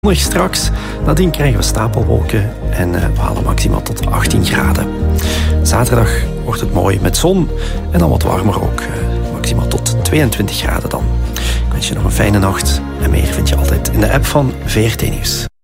Zondag straks, nadien krijgen we stapelwolken en we halen maximaal tot 18 graden. Zaterdag wordt het mooi met zon en dan wat warmer ook. Maximaal tot 22 graden dan. Ik wens je nog een fijne nacht en meer vind je altijd in de app van VRT Nieuws.